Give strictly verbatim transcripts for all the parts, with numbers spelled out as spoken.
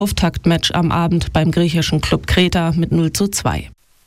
Auftaktmatch am Abend beim griechischen Club Kreta mit null zu zwei.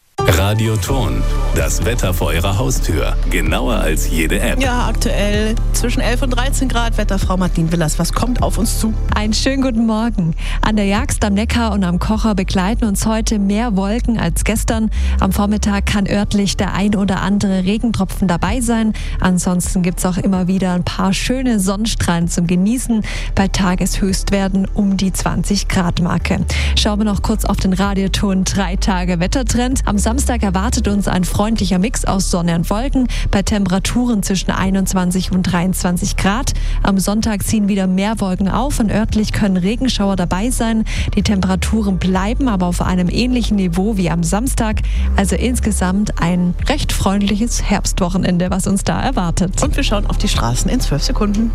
Radioton, das Wetter vor Ihrer Haustür. Genauer als jede App. Ja, aktuell zwischen elf und dreizehn Grad. Wetterfrau Martin Willers, was kommt auf uns zu? Einen schönen guten Morgen. An der Jagst, am Neckar und am Kocher begleiten uns heute mehr Wolken als gestern. Am Vormittag kann örtlich der ein oder andere Regentropfen dabei sein. Ansonsten gibt es auch immer wieder ein paar schöne Sonnenstrahlen zum Genießen. Bei Tageshöchstwerten um die zwanzig Grad Marke. Schauen wir noch kurz auf den Radioton drei Tage Wettertrend. Am Samstag erwartet uns ein freundlicher Mix aus Sonne und Wolken bei Temperaturen zwischen einundzwanzig und dreiundzwanzig Grad. Am Sonntag ziehen wieder mehr Wolken auf und örtlich können Regenschauer dabei sein. Die Temperaturen bleiben aber auf einem ähnlichen Niveau wie am Samstag. Also insgesamt ein recht freundliches Herbstwochenende, was uns da erwartet. Und wir schauen auf die Straßen in zwölf Sekunden.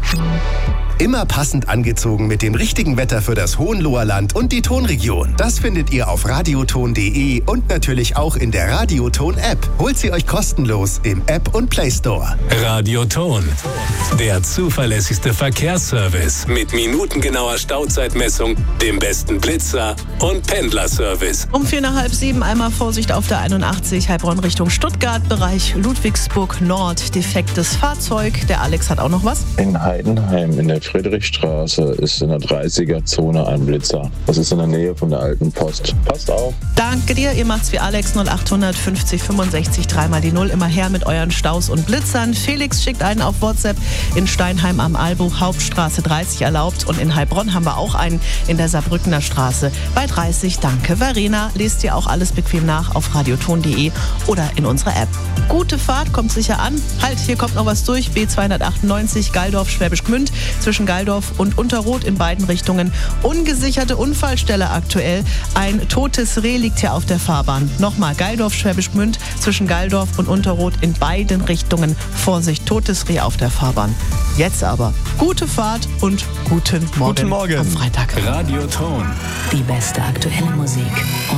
Immer passend angezogen mit dem richtigen Wetter für das Hohenloherland und die Tonregion. Das findet ihr auf radioton punkt de und natürlich auch in der Radioton-App. Holt sie euch kostenlos im App und Play Store. Radioton, der zuverlässigste Verkehrsservice mit minutengenauer Stauzeitmessung, dem besten Blitzer und Pendlerservice. Um vier nach halb sieben einmal Vorsicht auf der einundachtzig, Heilbronn Richtung Stuttgart, Bereich Ludwigsburg Nord. Defektes Fahrzeug. Der Alex hat auch noch was. In Heidenheim in der Friedrichstraße ist in der dreißiger-Zone ein Blitzer. Das ist in der Nähe von der alten Post. Passt auf. Danke dir, ihr macht's wie Alex. null acht fünfzig fünfundsechzig dreimal die Null. Immer her mit euren Staus und Blitzern. Felix schickt einen auf WhatsApp. In Steinheim am Albuch, Hauptstraße dreißig erlaubt. Und in Heilbronn haben wir auch einen in der Saarbrückener Straße bei dreißig. Danke, Verena. Lest ihr auch alles bequem nach auf radioton punkt de oder in unserer App. Gute Fahrt, kommt sicher an. Halt, hier kommt noch was durch. B zweihundertachtundneunzig, Galdorf, Schwäbisch Gmünd. Zwischen Galdorf und Unterroth in beiden Richtungen. Ungesicherte Unfallstelle aktuell. Ein totes Reh liegt hier auf der Fahrbahn. Nochmal, Galdorf, Schwäbisch Gmünd, zwischen Galdorf und Unterroth in beiden Richtungen. Vorsicht, totes Reh auf der Fahrbahn. Jetzt aber gute Fahrt und guten Morgen. Guten Morgen. Am Freitag. Radioton. Die beste aktuelle Musik.